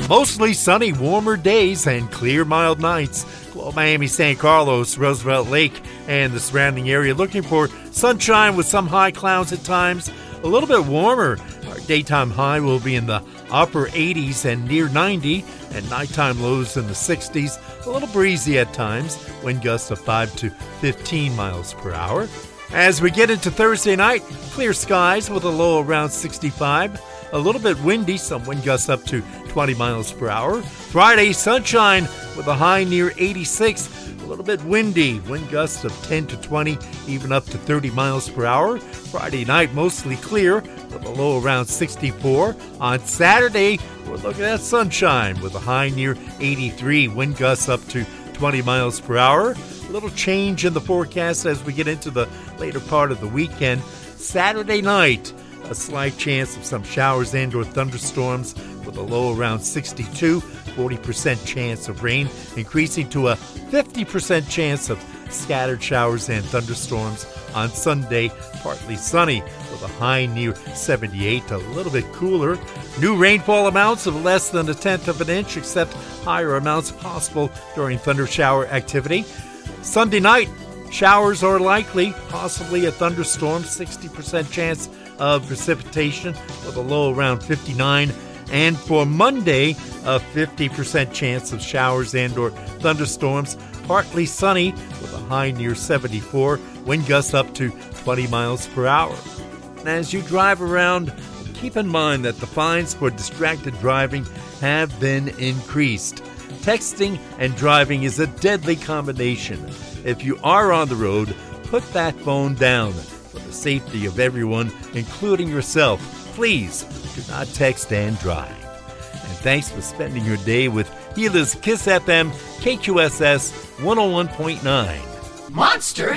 Mostly sunny, warmer days and clear, mild nights. Glow Miami, San Carlos, Roosevelt Lake, and the surrounding area looking for sunshine with some high clouds at times. A little bit warmer. Our daytime high will be in the upper 80s and near 90, and nighttime lows in the 60s. A little breezy at times. Wind gusts of 5 to 15 miles per hour. As we get into Thursday night, clear skies with a low around 65. A little bit windy, some wind gusts up to 20 miles per hour. Friday, sunshine with a high near 86. A little bit windy, wind gusts of 10 to 20, even up to 30 miles per hour. Friday night, mostly clear with a low around 64. On Saturday, we're looking at sunshine with a high near 83. Wind gusts up to 20 miles per hour. A little change in the forecast as we get into the later part of the weekend. Saturday night, a slight chance of some showers and or thunderstorms with a low around 62, 40% chance of rain, increasing to a 50% chance of scattered showers and thunderstorms. On Sunday, partly sunny with a high near 78, a little bit cooler. New rainfall amounts of less than 1/10 of an inch, except higher amounts possible during thunder shower activity. Sunday night, showers are likely, possibly a thunderstorm, 60% chance of precipitation with a low around 59. And for Monday, a 50% chance of showers and or thunderstorms, partly sunny with a high near 74, wind gusts up to 20 miles per hour. And as you drive around, keep in mind that the fines for distracted driving have been increased. Texting and driving is a deadly combination. If you are on the road, put that phone down. For the safety of everyone, including yourself, please do not text and drive. And thanks for spending your day with Gila's Kiss FM KQSS 101.9. Monster